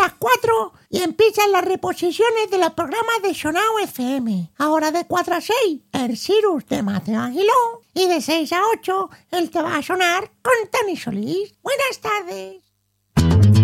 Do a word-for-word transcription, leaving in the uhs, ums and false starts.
las cuatro y empiezan las reposiciones de los programas de Sonao F M. Ahora de cuatro a seis, el Cirus de Mateo Aguiló. Y de seis a ocho, el Te va a sonar con Tani Solís. Buenas tardes.